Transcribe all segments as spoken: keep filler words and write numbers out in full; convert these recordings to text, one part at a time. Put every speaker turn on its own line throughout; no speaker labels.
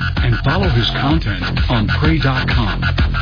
and follow his content on pray dot com.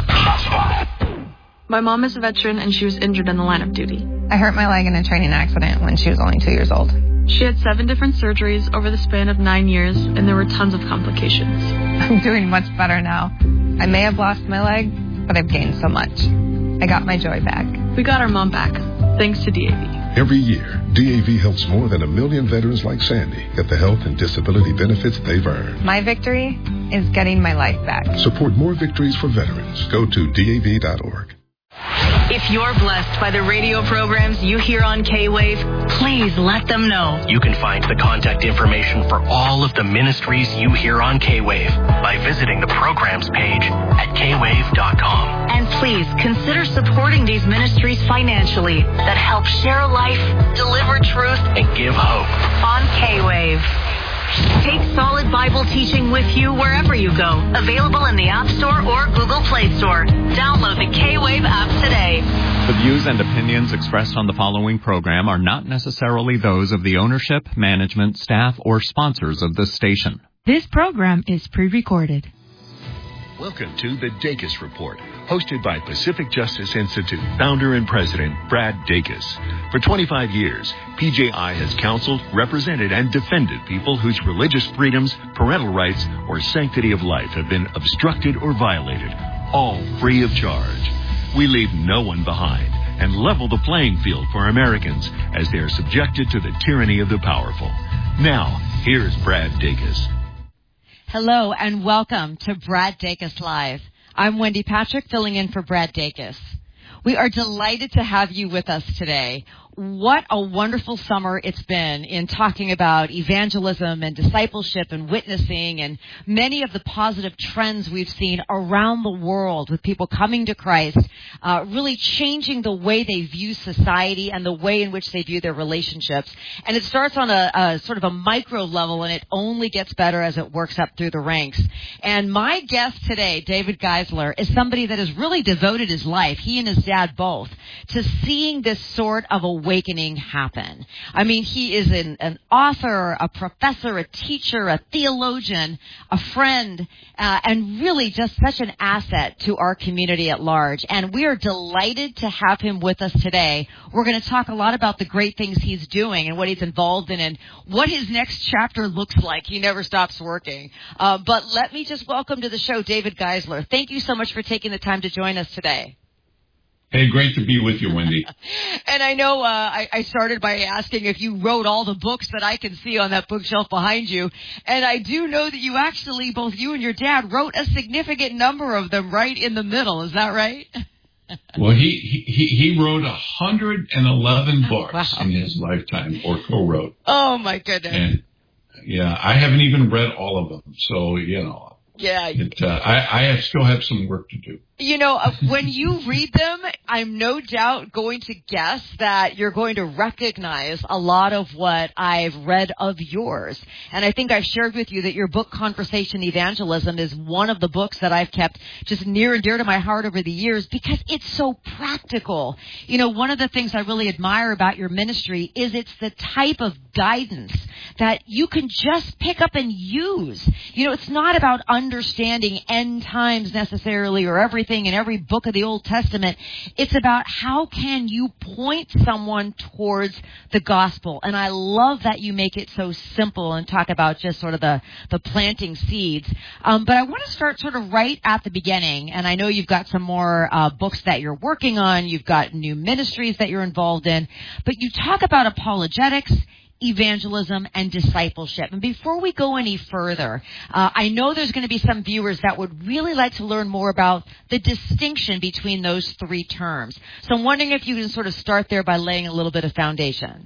My mom is a veteran and she was injured in the line of duty.
I hurt my leg in a training accident when she was only two years old.
She had seven different surgeries over the span of nine years, and there were tons of complications.
I'm doing much better now. I may have lost my leg, but I've gained so much. I got my joy back.
We got our mom back, thanks to D A V.
Every year, D A V helps more than a million veterans like Sandy get the health and disability benefits they've earned.
My victory is getting my life back.
Support more victories for veterans. Go to D A V dot org.
If you're blessed by the radio programs you hear on K-Wave, please let them know.
You can find the contact information for all of the ministries you hear on K-Wave by visiting the programs page at K wave dot com.
And please consider supporting these ministries financially that help share life, deliver truth,
and give hope
on K-Wave. Take solid Bible teaching with you wherever you go. Available in the App Store or Google Play Store. Download the K-Wave app today.
The views and opinions expressed on the following program are not necessarily those of the ownership, management, staff, or sponsors of this station.
This program is pre-recorded.
Welcome to the Dacus Report, hosted by Pacific Justice Institute founder and president Brad Dacus. For twenty-five years, P J I has counseled, represented, and defended people whose religious freedoms, parental rights, or sanctity of life have been obstructed or violated, all free of charge. We leave no one behind and level the playing field for Americans as they are subjected to the tyranny of the powerful. Now, here's Brad Dacus.
Hello and welcome to Brad Dacus Live. I'm Wendy Patrick, filling in for Brad Dacus. We are delighted to have you with us today. What a wonderful summer it's been in talking about evangelism and discipleship and witnessing and many of the positive trends we've seen around the world with people coming to Christ, uh, really changing the way they view society and the way in which they view their relationships. And it starts on a, a sort of a micro level, and it only gets better as it works up through the ranks. And my guest today, David Geisler, is somebody that has really devoted his life, he and his dad both, to seeing this sort of awakening happen. I mean, he is an, an author, a professor, a teacher, a theologian, a friend, uh, and really just such an asset to our community at large. And we are delighted to have him with us today. We're going to talk a lot about the great things he's doing and what he's involved in and what his next chapter looks like. He never stops working. Uh, but let me just welcome to the show David Geisler. Thank you so much for taking the time to join us today.
Hey, great to be with you, Wendy.
And I know uh, I, I started by asking if you wrote all the books that I can see on that bookshelf behind you. And I do know that you actually, both you and your dad, wrote a significant number of them right in the middle. Is that right?
Well, he he, he wrote one hundred eleven books wow. in his lifetime, or co-wrote.
Oh, my goodness.
And, yeah, I haven't even read all of them. So, you know,
yeah,
it, uh, I, I have, still have some work to do.
You know, uh, when you read them, I'm no doubt going to guess that you're going to recognize a lot of what I've read of yours. And I think I've shared with you that your book, Conversation Evangelism, is one of the books that I've kept just near and dear to my heart over the years because it's so practical. You know, one of the things I really admire about your ministry is it's the type of guidance that you can just pick up and use. You know, it's not about understanding end times necessarily or everything in every book of the Old Testament. It's about how can you point someone towards the gospel. And I love that you make it so simple and talk about just sort of the, the planting seeds. Um, but I want to start sort of right at the beginning. And I know you've got some more uh, books that you're working on. You've got new ministries that you're involved in. But you talk about apologetics, evangelism, and discipleship. And before we go any further, uh, I know there's going to be some viewers that would really like to learn more about the distinction between those three terms. So I'm wondering if you can sort of start there by laying a little bit of foundation.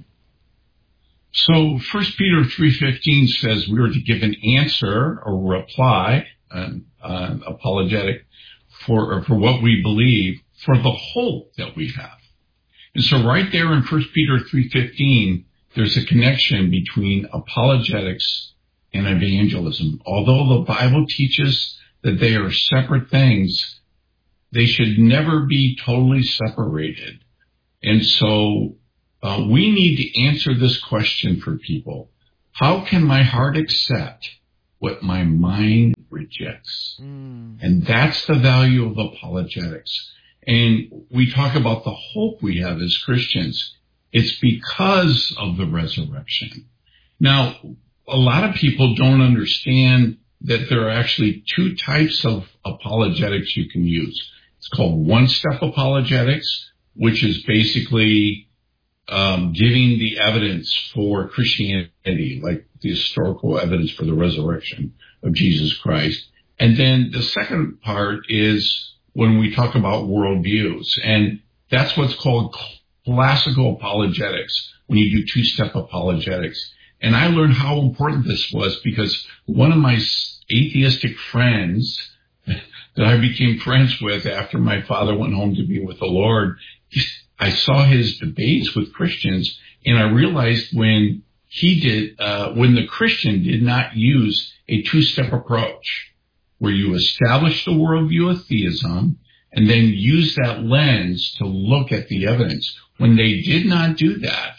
So First Peter three fifteen says we are to give an answer or reply, an uh, apologetic, for, for what we believe, for the hope that we have. And so right there in First Peter three fifteen, there's a connection between apologetics and evangelism. Although the Bible teaches that they are separate things, they should never be totally separated. And so uh, we need to answer this question for people. How can my heart accept what my mind rejects? rejects.
Mm.
And that's the value of apologetics. And we talk about the hope we have as Christians. It's because of the resurrection. Now, a lot of people don't understand that there are actually two types of apologetics you can use. It's called one-step apologetics, which is basically um, giving the evidence for Christianity, like the historical evidence for the resurrection of Jesus Christ. And then the second part is when we talk about worldviews, and that's what's called classical apologetics, when you do two-step apologetics. And I learned how important this was because one of my atheistic friends that I became friends with after my father went home to be with the Lord, I saw his debates with Christians, and I realized when he did, uh, when the Christian did not use a two-step approach, where you establish the worldview of theism and then use that lens to look at the evidence. When they did not do that,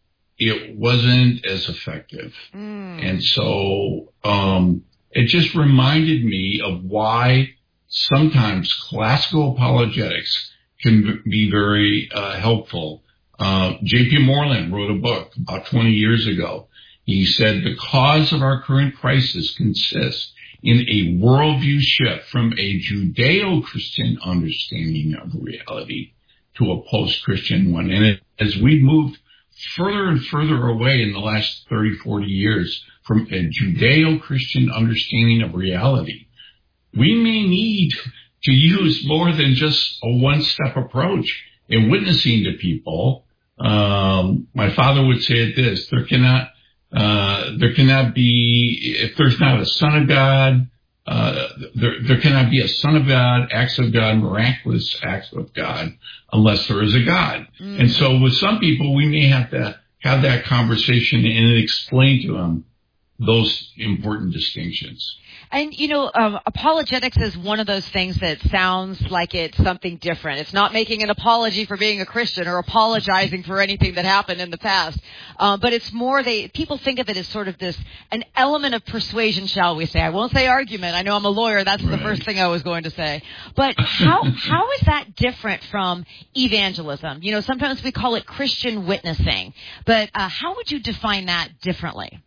it wasn't as effective. Mm. And so um, it just reminded me of why sometimes classical apologetics can be very uh, helpful. Uh, J P Moreland wrote a book about twenty years ago. He said, the cause of our current crisis consists in a worldview shift from a Judeo-Christian understanding of reality to a post-Christian one. And it, as we've moved further and further away in the last thirty, forty years from a Judeo-Christian understanding of reality, we may need to use more than just a one-step approach in witnessing to people. Um, my father would say it this, there cannot, uh, there cannot be, if there's not a son of God, uh, there, there cannot be a son of God, acts of God, miraculous acts of God, unless there is a God. Mm. And so with some people, we may have to have that conversation and explain to them those important distinctions.
And, you know, um, apologetics is one of those things that sounds like it's something different. It's not making an apology for being a Christian or apologizing for anything that happened in the past. Uh, but it's more, they people think of it as sort of this, an element of persuasion, shall we say. I won't say argument. I know I'm a lawyer. That's right. The first thing I was going to say. But how how is that different from evangelism? You know, sometimes we call it Christian witnessing. But uh, how would you define that differently?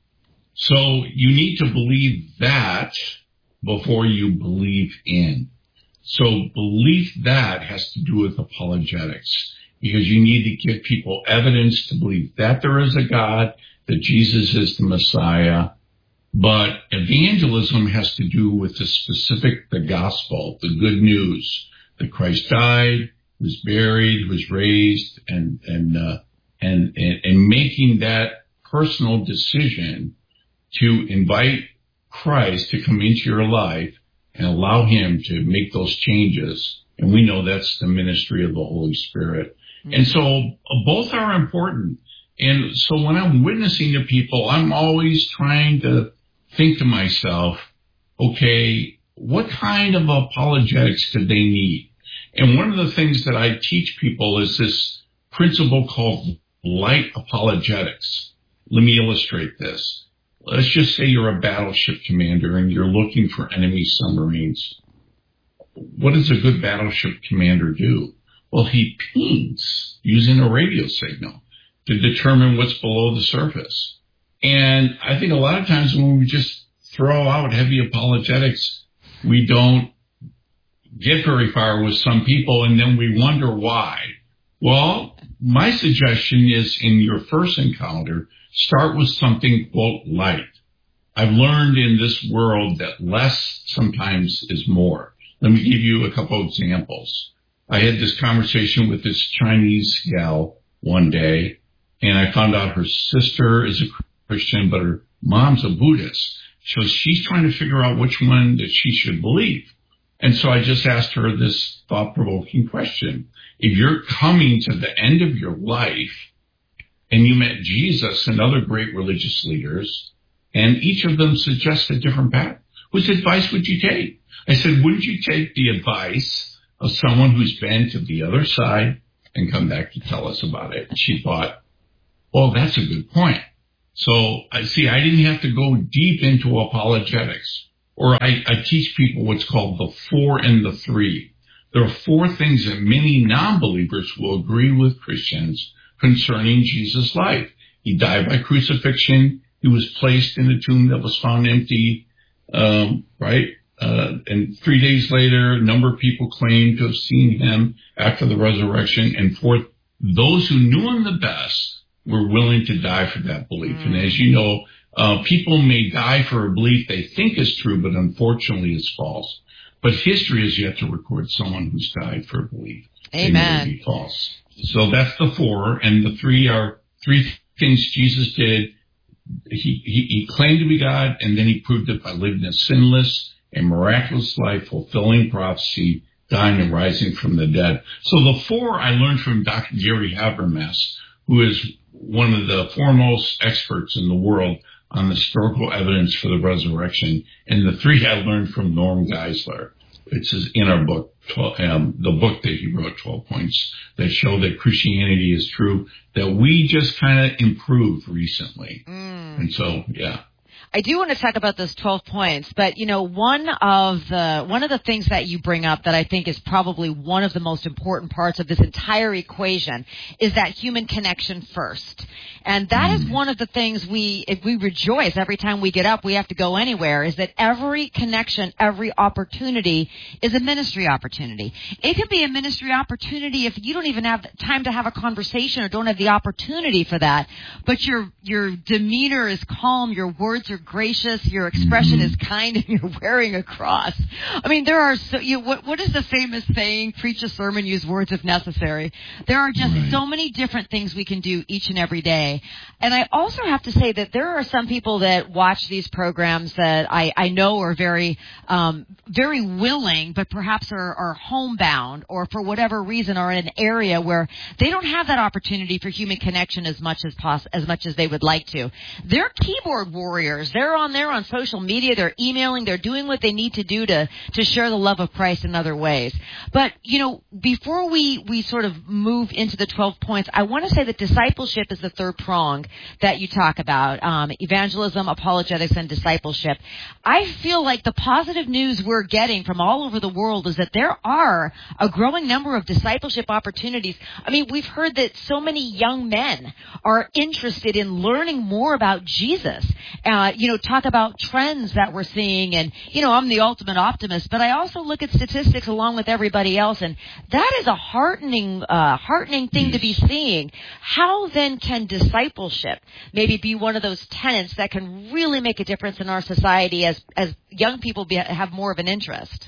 So you need to believe that before you believe in. So belief that has to do with apologetics, because you need to give people evidence to believe that there is a God, that Jesus is the Messiah. But evangelism has to do with the specific, the gospel, the good news that Christ died, was buried, was raised, and and uh, and, and and making that personal decision to invite Christ to come into your life and allow him to make those changes. And we know that's the ministry of the Holy Spirit. Mm-hmm. And so uh, both are important. And so when I'm witnessing to people, I'm always trying to think to myself, okay, what kind of apologetics do they need? And one of the things that I teach people is this principle called light apologetics. Let me illustrate this. Let's just say you're a battleship commander and you're looking for enemy submarines. What does a good battleship commander do? Well, he pings using a radio signal to determine what's below the surface. And I think a lot of times when we just throw out heavy apologetics, we don't get very far with some people, and then we wonder why. Well, my suggestion is in your first encounter, start with something, quote, light. I've learned in this world that less sometimes is more. Let me give you a couple examples. I had this conversation with this Chinese gal one day, and I found out her sister is a Christian, but her mom's a Buddhist. So she's trying to figure out which one that she should believe. And so I just asked her this thought-provoking question. If you're coming to the end of your life and you met Jesus and other great religious leaders, and each of them suggests a different path, which advice would you take? I said, wouldn't you take the advice of someone who's been to the other side and come back to tell us about it? And she thought, oh, that's a good point. So I see, I didn't have to go deep into apologetics. or I, I teach people what's called the four and the three. There are four things that many non-believers will agree with Christians concerning Jesus' life. He died by crucifixion. He was placed in a tomb that was found empty, um, right? Uh, and three days later, a number of people claimed to have seen him after the resurrection. And fourth, those who knew him the best were willing to die for that belief. Mm. And as you know, uh, people may die for a belief they think is true, but unfortunately is false. But history has yet to record someone who's died for a belief.
Amen.
They may be false. So that's the four, and the three are three things Jesus did. He, he, he claimed to be God, and then he proved it by living a sinless and miraculous life, fulfilling prophecy, dying and rising from the dead. So the four I learned from Doctor Gary Habermas, who is one of the foremost experts in the world on the historical evidence for the resurrection. And the three I learned from Norm Geisler. It's in our book, twelve, um, the book that he wrote, twelve Points, that show that Christianity is true, that we just kind of improved recently. Mm. And so, yeah.
I do want to talk about those twelve points, but you know, one of the one of the things that you bring up that I think is probably one of the most important parts of this entire equation is that human connection first. And that is one of the things we, if we rejoice every time we get up, we have to go anywhere, is that every connection, every opportunity is a ministry opportunity. It can be a ministry opportunity if you don't even have time to have a conversation or don't have the opportunity for that, but your your demeanor is calm, your words are gracious, your expression is kind, and you're wearing a cross. I mean, there are so, you, what, what is the famous saying? Preach a sermon, use words if necessary. There are just right. so many different things we can do each and every day. And I also have to say that there are some people that watch these programs that I, I know are very, um, very willing, but perhaps are, are homebound or for whatever reason are in an area where they don't have that opportunity for human connection as much as poss- as much as they would like to. They're keyboard warriors. They're on there on social media. They're emailing. They're doing what they need to do to, to share the love of Christ in other ways. But, you know, before we, we sort of move into the twelve points, I want to say that discipleship is the third prong that you talk about, um, evangelism, apologetics, and discipleship. I feel like the positive news we're getting from all over the world is that there are a growing number of discipleship opportunities. I mean, we've heard that so many young men are interested in learning more about Jesus. Uh, you know, talk about trends that we're seeing. And, you know, I'm the ultimate optimist, but I also look at statistics along with everybody else. And that is a heartening, uh, heartening thing to be seeing. How then can discipleship maybe be one of those tenets that can really make a difference in our society as, as young people be, have more of an interest?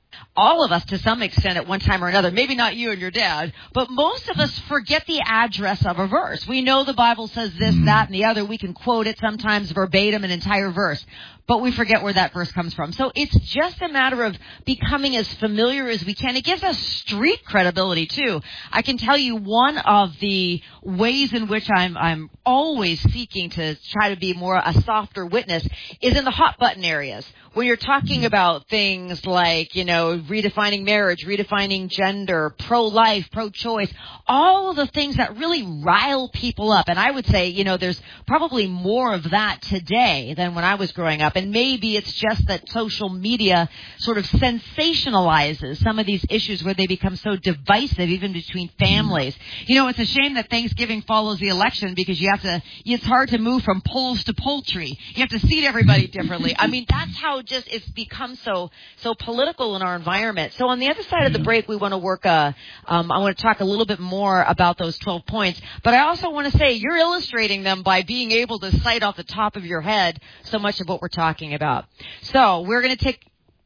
All of us, to some extent, at one time or another, maybe not you and your dad, but most of us forget the address of a verse. We know the Bible says this, that, and the other. We can quote it sometimes verbatim, an entire verse, but we forget where that verse comes from. So it's just a matter of becoming as familiar as we can. It gives us street credibility, too. I can tell you one of the ways in which I'm, I'm always seeking to try to be more a softer witness is in the hot button areas. When you're talking about things like, you know, redefining marriage, redefining gender, pro-life, pro-choice, all of the things that really rile people up. And I would say, you know, there's probably more of that today than when I was growing up. And maybe it's just that social media sort of sensationalizes some of these issues where they become so divisive, even between families. You know, it's a shame that Thanksgiving follows the election because you have to, it's hard to move from polls to poultry. You have to seat everybody differently. I mean, that's how just it's become so so political in our environment. So on the other side of the break, we want to work. Uh, um, I want to talk a little bit more about those twelve points. But I also want to say you're illustrating them by being able to cite off the top of your head so much of what we're talking about. So we're going to take.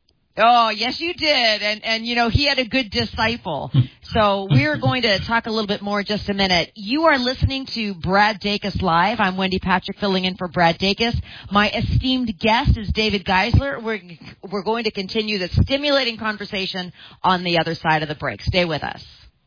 Oh, yes, you did. And, and, you know, he had a good disciple. So we're going to talk a little bit more in just a minute. You are listening to Brad Dacus Live. I'm Wendy Patrick filling in for Brad Dacus. My esteemed guest is David Geisler. We're, we're going to continue the stimulating conversation on the other side of the break. Stay with us.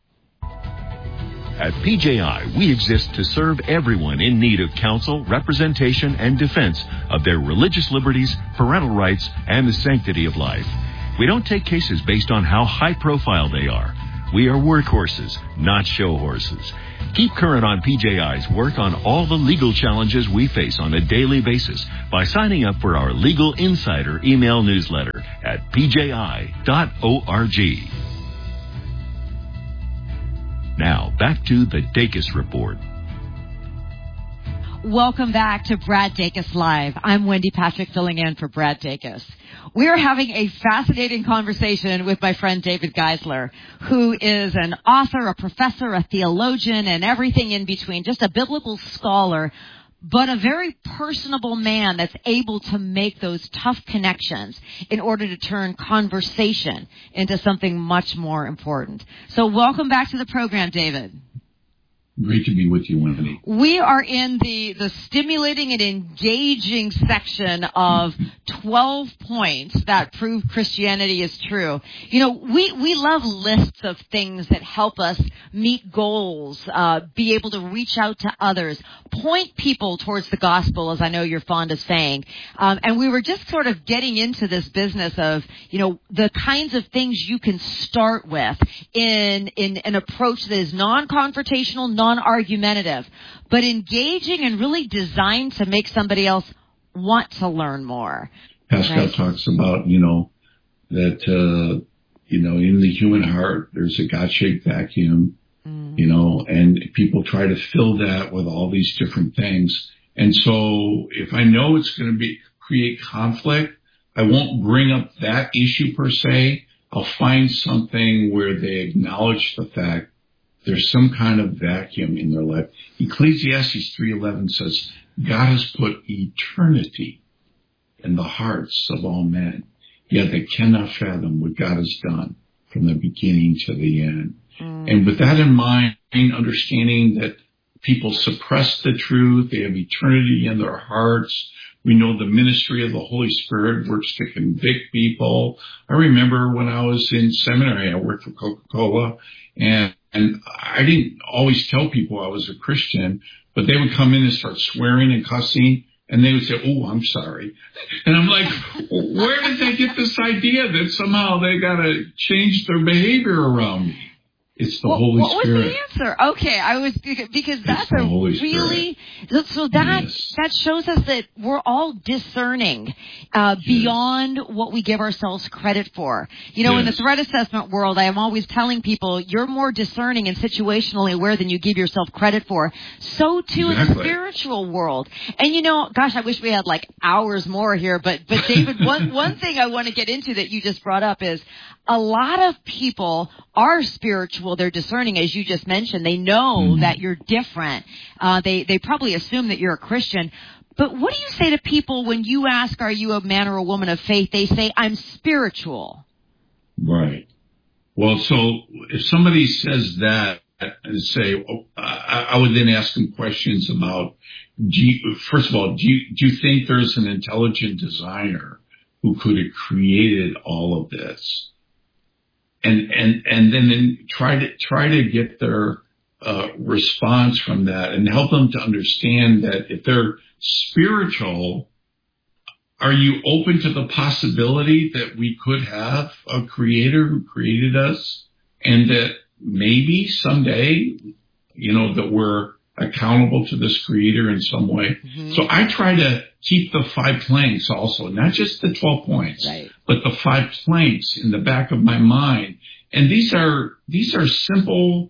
At P J I, we exist to serve everyone in need of counsel, representation, and defense of their religious liberties, parental rights, and the sanctity of life. We don't take cases based on how high profile they are. We are workhorses, not show horses. Keep current on P J I's work on all the legal challenges we face on a daily basis by signing up for our Legal Insider email newsletter at p j i dot org. Now, back to the Dacus Report.
Welcome back to Brad Dacus Live. I'm Wendy Patrick filling in for Brad Dacus. We are having a fascinating conversation with my friend David Geisler, who is an author, a professor, a theologian, and everything in between, just a biblical scholar, but a very personable man that's able to make those tough connections in order to turn conversation into something much more important. So welcome back to the program, David.
Great to be with you, Wendy.
We are in the, the stimulating and engaging section of twelve points that prove Christianity is true. You know, we, we love lists of things that help us meet goals, uh, be able to reach out to others, point people towards the gospel, as I know you're fond of saying. Um, and we were just sort of getting into this business of, you know, the kinds of things you can start with in, in an approach that is non-confrontational, non non-argumentative, but engaging and really designed to make somebody else want to learn more.
Pascal right? talks about, you know, that, uh, you know, in the human heart, there's a God-shaped vacuum, mm. you know, and people try to fill that with all these different things. And so if I know it's going to be create conflict, I won't bring up that issue per se. I'll find something where they acknowledge the fact there's some kind of vacuum in their life. Ecclesiastes three eleven says, God has put eternity in the hearts of all men, yet they cannot fathom what God has done from the beginning to the end. Mm. And with that in mind, understanding that people suppress the truth, they have eternity in their hearts. We know the ministry of the Holy Spirit works to convict people. I remember when I was in seminary, I worked for Coca-Cola, and And I didn't always tell people I was a Christian, but they would come in and start swearing and cussing, and they would say, oh, I'm sorry. And I'm like, where did they get this idea that somehow they got to change their behavior around me? It's the
well,
Holy
what
Spirit.
What was the answer? Okay, I was because that's a really so that
yes.
that shows us that we're all discerning uh, yes. beyond what we give ourselves credit for. You know, yes. in the threat assessment world, I am always telling people you're more discerning and situationally aware than you give yourself credit for. So too exactly. in the spiritual world. And you know, gosh, I wish we had like hours more here. But but David, one one thing I want to get into that you just brought up is a lot of people are spiritual. They're discerning, as you just mentioned. They know mm-hmm. that you're different. Uh, they, they probably assume that you're a Christian. But what do you say to people when you ask, are you a man or a woman of faith? They say, I'm spiritual.
Right. Well, so if somebody says that and say, oh, I, I would then ask them questions about, do you, first of all, do you, do you think there's an intelligent designer who could have created all of this? And, and, and then, then try to, try to get their, uh, response from that and help them to understand that if they're spiritual, are you open to the possibility that we could have a creator who created us and that maybe someday, you know, that we're accountable to this creator in some way? Mm-hmm. So I try to keep the five planks also, not just the twelve points,
right.
but the five planks in the back of my mind. And these are, these are simple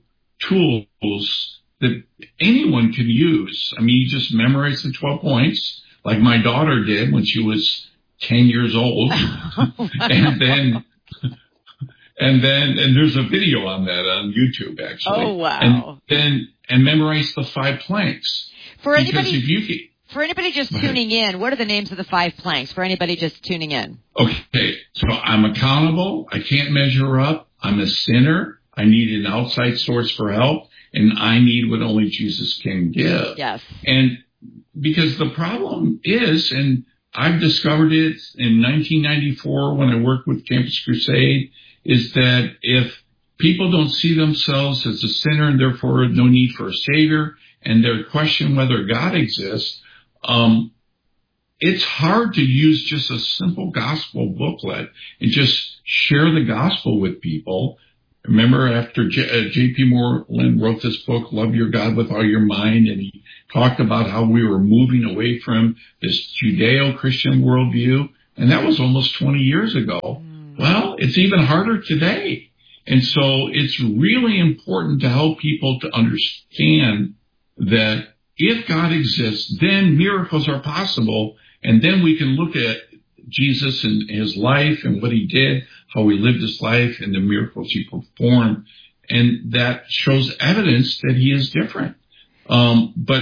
tools that anyone can use. I mean, you just memorize the twelve points like my daughter did when she was ten years old. and then, and then, and there's a video on that on YouTube actually.
Oh, wow.
And then, and memorize the five planks.
For
because
anybody,
if you can,
for anybody just tuning in, what are the names of the five planks for anybody just tuning in?
Okay. So I'm accountable. I can't measure up. I'm a sinner. I need an outside source for help, and I need what only Jesus can give.
Yes.
And because the problem is, and I've discovered it in nineteen ninety-four when I worked with Campus Crusade, is that if people don't see themselves as a sinner and therefore no need for a savior, and they question whether God exists, um, it's hard to use just a simple gospel booklet and just share the gospel with people. Remember after J- uh, J P Moreland wrote this book, Love Your God with All Your Mind, and he talked about how we were moving away from this Judeo-Christian worldview, and that was almost twenty years ago. Mm. Well, it's even harder today. And so it's really important to help people to understand that if God exists, then miracles are possible, and then we can look at Jesus and his life and what he did, how he lived his life and the miracles he performed. And that shows evidence that he is different. Um, but,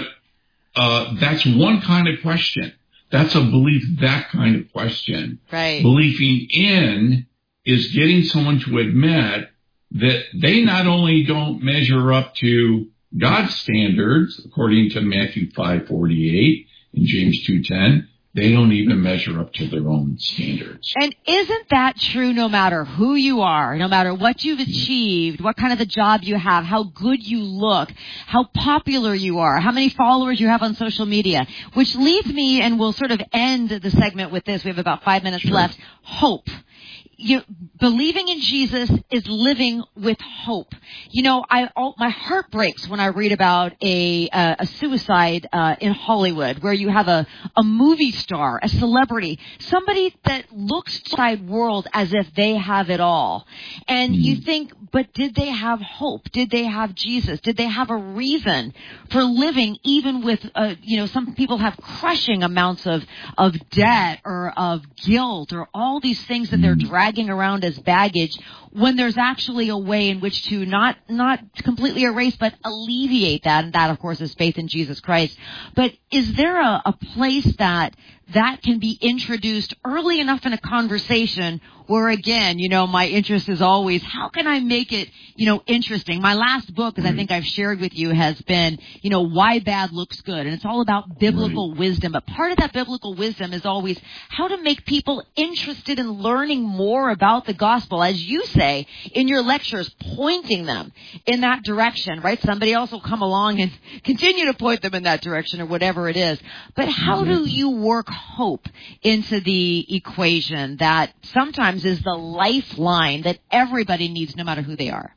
uh, that's one kind of question. That's a belief, that kind of question.
Right.
Believing in is getting someone to admit that they not only don't measure up to God's standards, according to Matthew five forty-eight and James two ten, they don't even measure up to their own standards.
And isn't that true no matter who you are, no matter what you've achieved, what kind of a job you have, how good you look, how popular you are, how many followers you have on social media, which leads me, and we'll sort of end the segment with this. We have about five minutes sure. left. Hope. You, believing in Jesus is living with hope. You know, I all, my heart breaks when I read about a uh, a suicide uh, in Hollywood, where you have a a movie star, a celebrity, somebody that looks to the outside world as if they have it all, and mm. you think, but did they have hope? Did they have Jesus? Did they have a reason for living, even with uh, you know, some people have crushing amounts of of debt or of guilt or all these things that they're dragging around as baggage, when there's actually a way in which to not not completely erase but alleviate that, and that of course is faith in Jesus Christ. But is there a, a place that that can be introduced early enough in a conversation where, again, you know, my interest is always, how can I make it, you know, interesting? My last book, as I think I've shared with you, has been, you know, Why Bad Looks Good. And it's all about biblical right. wisdom. But part of that biblical wisdom is always how to make people interested in learning more about the gospel. As you say in your lectures, pointing them in that direction, right? Somebody else will come along and continue to point them in that direction or whatever it is. But how do you work hope into the equation that sometimes is the lifeline that everybody needs, no matter who they are?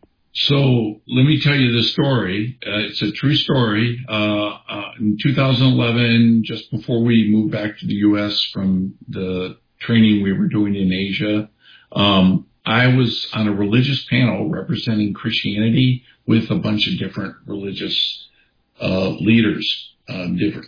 So let me tell you the story. Uh, it's a true story. Uh, uh, in two thousand eleven, just before we moved back to the U S from the training we were doing in Asia, um, I was on a religious panel representing Christianity with a bunch of different religious uh, leaders. Uh, different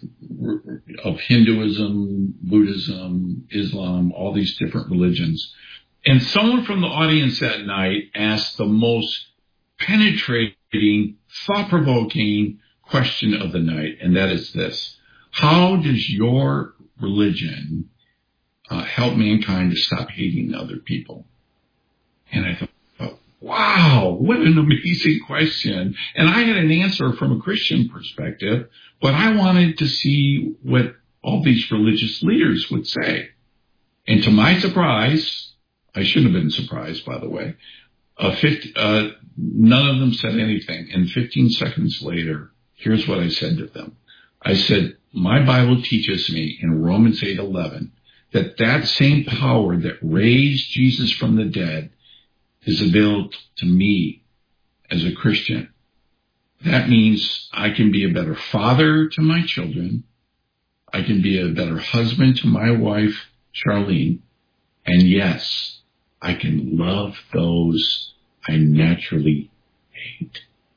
of Hinduism, Buddhism, Islam, all these different religions. And someone from the audience that night asked the most penetrating, thought-provoking question of the night, and that is this: how does your religion uh, help mankind to stop hating other people? And I thought, wow, what an amazing question. And I had an answer from a Christian perspective, but I wanted to see what all these religious leaders would say. And to my surprise, I shouldn't have been surprised, by the way, uh, fifty, uh, none of them said anything. And fifteen seconds later, here's what I said to them. I said, my Bible teaches me in Romans eight eleven that that same power that raised Jesus from the dead is available to me as a Christian. That means I can be a better father to my children. I can be a better husband to my wife, Charlene. And yes, I can love those I naturally hate.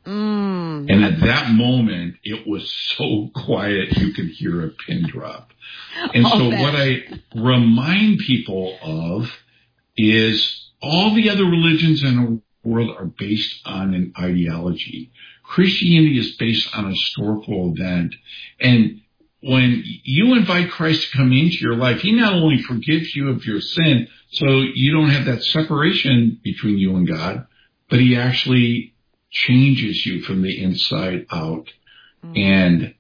Mm.
And at that moment, it was so quiet you could hear a pin drop. And so what I remind people of is all the other religions in the world are based on an ideology. Christianity is based on a historical event. And when you invite Christ to come into your life, he not only forgives you of your sin, so you don't have that separation between you and God, but he actually changes you from the inside out. Mm-hmm. And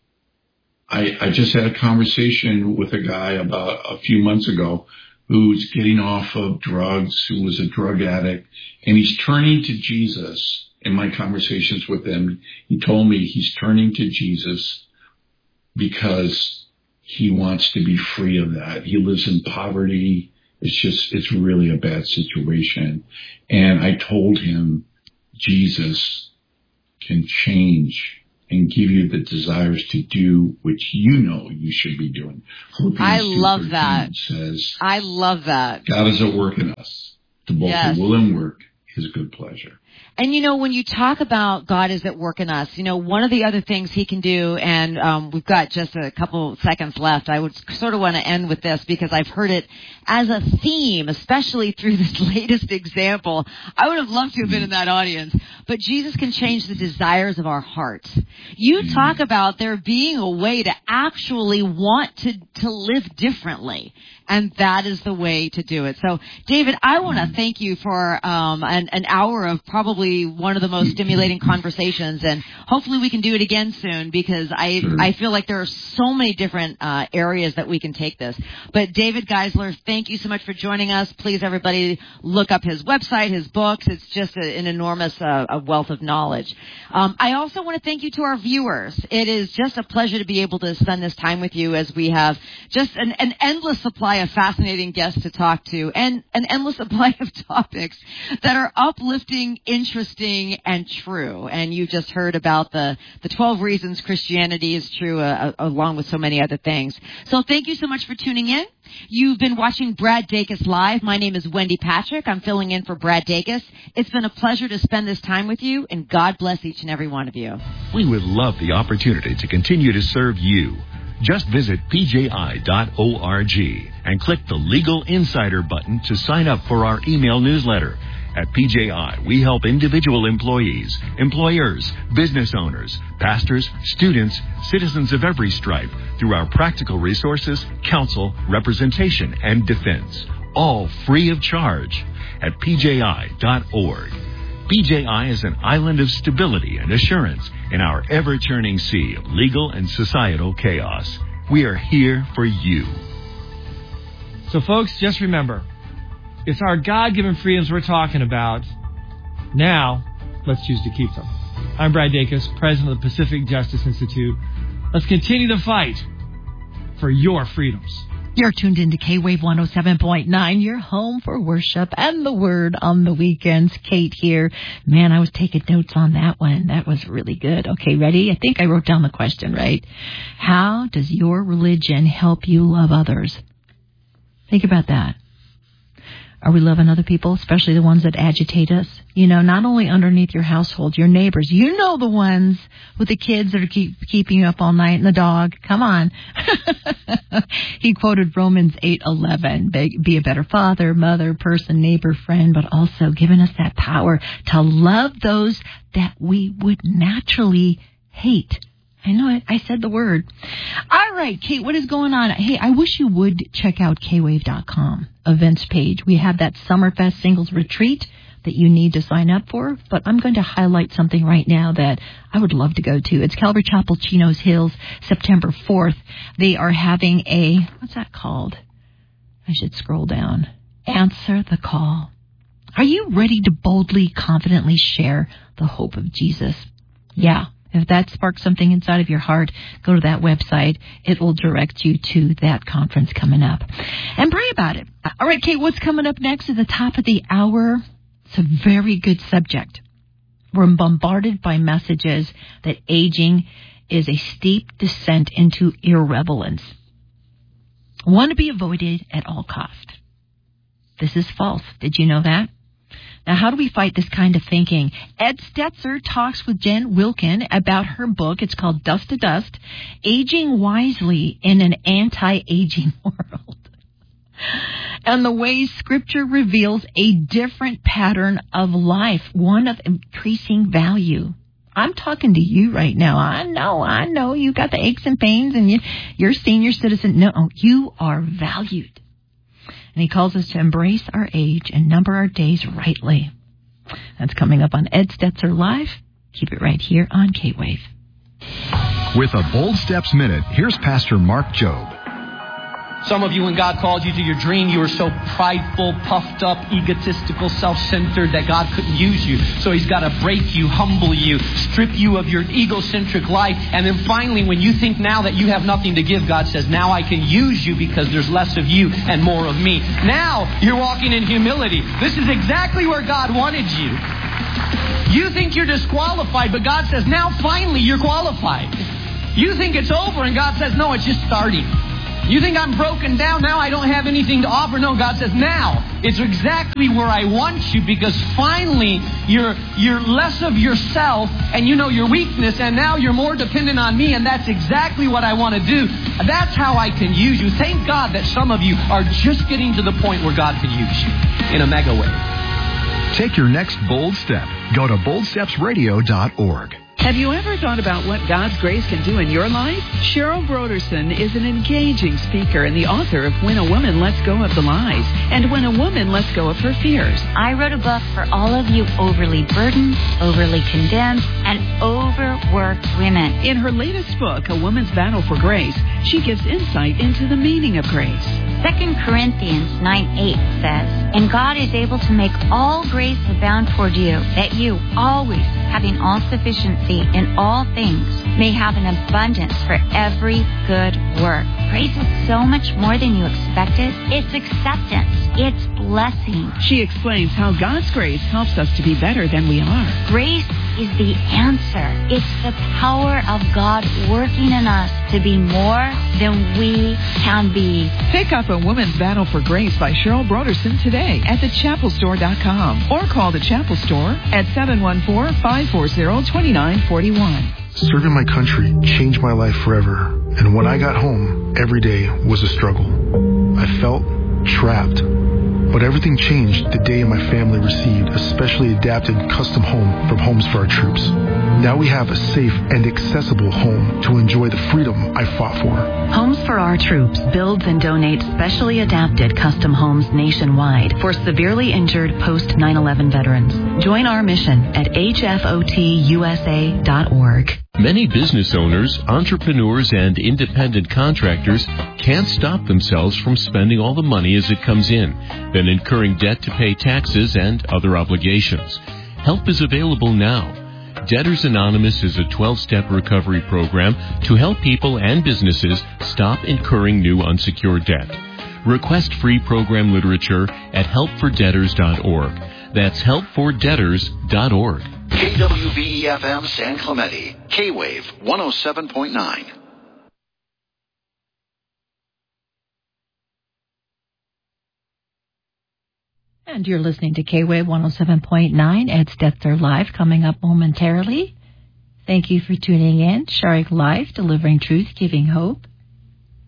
I, I just had a conversation with a guy about a few months ago who's getting off of drugs, who was a drug addict, and he's turning to Jesus. In my conversations with him, he told me he's turning to Jesus because he wants to be free of that. He lives in poverty. It's just, it's really a bad situation. And I told him, Jesus can change and give you the desires to do which you know you should be doing. Philippians
I love that.
Says,
I love that.
God is at work in us to both
yes.
the will and work His good pleasure.
And, you know, when you talk about God is at work in us, you know, one of the other things He can do, and um, we've got just a couple seconds left, I would sort of want to end with this because I've heard it as a theme, especially through this latest example. I would have loved to have been in that audience. But Jesus can change the desires of our hearts. You talk about there being a way to actually want to, to live differently. And that is the way to do it. So, David, I want to thank you for um, an, an hour of probably one of the most stimulating conversations, and hopefully we can do it again soon because I
Sure.
I feel like there are so many different uh, areas that we can take this. But David Geisler, thank you so much for joining us. Please, everybody, look up his website, his books. It's just a, an enormous uh, a wealth of knowledge. Um, I also want to thank you to our viewers. It is just a pleasure to be able to spend this time with you as we have just an, an endless supply of fascinating guests to talk to and an endless supply of topics that are uplifting, interesting, and true. And you just heard about the, the twelve reasons Christianity is true uh, along with so many other things. So thank you so much for tuning in. You've been watching Brad Dacus Live. My name is Wendy Patrick. I'm filling in for Brad Dacus. It's been a pleasure to spend this time with you, and God bless each and every one of you.
We would love the opportunity to continue to serve you. Just visit P J I dot org and click the Legal Insider button to sign up for our email newsletter. At P J I, we help individual employees, employers, business owners, pastors, students, citizens of every stripe through our practical resources, counsel, representation, and defense, all free of charge at P J I dot org. P J I is an island of stability and assurance in our ever-churning sea of legal and societal chaos. We are here for you.
So, folks, just remember, it's our God-given freedoms we're talking about. Now, let's choose to keep them. I'm Brad Dacus, president of the Pacific Justice Institute. Let's continue the fight for your freedoms.
You're tuned into K-Wave one oh seven point nine, your home for worship and the word on the weekends. Kate here. Man, I was taking notes on that one. That was really good. Okay, ready? I think I wrote down the question, right? How does your religion help you love others? Think about that. Are we loving other people, especially the ones that agitate us? You know, not only underneath your household, your neighbors. You know the ones with the kids that are keep, keeping you up all night and the dog. Come on. He quoted Romans eight eleven. Be a better father, mother, person, neighbor, friend, but also giving us that power to love those that we would naturally hate. I know it. I said the word. All right, Kate, what is going on? Hey, I wish you would check out K wave dot com events page. We have that Summerfest Singles Retreat that you need to sign up for, but I'm going to highlight something right now that I would love to go to. It's Calvary Chapel, Chinos Hills, September fourth. They are having a, what's that called? I should scroll down. Answer the Call. Are you ready to boldly, confidently share the hope of Jesus? Yeah. If that sparks something inside of your heart, go to that website. It will direct you to that conference coming up. And pray about it. All right, Kate, what's coming up next at the top of the hour? It's a very good subject. We're bombarded by messages that aging is a steep descent into irrelevance. Want to be avoided at all cost. This is false. Did you know that? Now, how do we fight this kind of thinking? Ed Stetzer talks with Jen Wilkin about her book. It's called Dust to Dust, Aging Wisely in an Anti-Aging World. And the way Scripture reveals a different pattern of life, one of increasing value. I'm talking to you right now. I know, I know you got the aches and pains and you, you're a senior citizen. No, you are valued. And he calls us to embrace our age and number our days rightly. That's coming up on Ed Stetzer Live. Keep it right here on K-Wave.
With a Bold Steps Minute, here's Pastor Mark Jobe. Some of you, when God called you to your dream, you were so prideful, puffed up, egotistical, self-centered that God couldn't use you. So He's got to break you, humble you, strip you of your egocentric life. And then finally, when you think now that you have nothing to give, God says, now I can use you because there's less of you and more of me. Now you're walking in humility. This is exactly where God wanted you. You think you're disqualified, but God says, now finally you're qualified. You think it's over, and God says, no, it's just starting. You think I'm broken down, now I don't have anything to offer. No, God says, now it's exactly where I want you, because finally you're you're less of yourself and you know your weakness, and now you're more dependent on me, and that's exactly what I want to do. That's how I can use you. Thank God that some of you are just getting to the point where God can use you in a mega way.
Take your next bold step. Go to bold steps radio dot org.
Have you ever thought about what God's grace can do in your life? Cheryl Broderson is an engaging speaker and the author of When a Woman Lets Go of the Lies and When a Woman Lets Go of Her Fears.
I wrote a book for all of you overly burdened, overly condemned, and overworked women.
In her latest book, A Woman's Battle for Grace, she gives insight into the meaning of grace.
Second Corinthians nine eight says, and God is able to make all grace abound toward you, that you, always having all sufficiency in all things, may have an abundance for every good work. Grace is so much more than you expected. It's acceptance. It's blessing.
She explains how God's grace helps us to be better than we are.
Grace is the answer. It's the power of God working in us to be more than we can be.
Pick up A Woman's Battle for Grace by Cheryl Broderson today at the chapel store dot com or call the Chapel Store at seven one four, five four zero, two nine four one.
Serving my country changed my life forever, and when I got home, every day was a struggle. I felt trapped. But everything changed the day my family received a specially adapted custom home from Homes for Our Troops. Now we have a safe and accessible home to enjoy the freedom I fought for.
Homes for Our Troops builds and donates specially adapted custom homes nationwide for severely injured post nine eleven veterans. Join our mission at H F O T U S A dot org.
Many business owners, entrepreneurs, and independent contractors can't stop themselves from spending all the money as it comes in, then incurring debt to pay taxes and other obligations. Help is available now. Debtors Anonymous is a twelve-step recovery program to help people and businesses stop incurring new unsecured debt. Request free program literature at help for debtors dot org. That's help for debtors dot org.
K W V E F M San Clemente, K-Wave one oh seven point nine.
And you're listening to K-Wave one oh seven point nine. Ed Stetzer Live coming up momentarily. Thank you for tuning in, sharing life, delivering truth, giving hope.